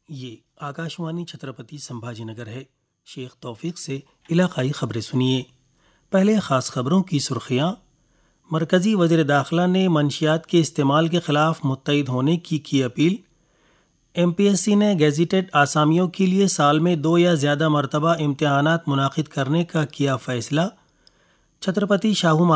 ये आकाशवाणी छत्रपति संभाजीनगर है। शेख तौफीक से इलाकाई खबरें सुनिए। पहले ख़ास खबरों की सुर्खियाँ। मरकज़ी वज़ीर दाखिला ने मंशियात के इस्तेमाल के ख़िलाफ़ मुत्तहिद होने की अपील। MPSC ने गेज़िटेड आसामियों के लिए साल में 2 या ज़्यादा मरतबा इम्तिहानात मुनाकिद करने का किया फ़ैसला। छत्रपति शाहू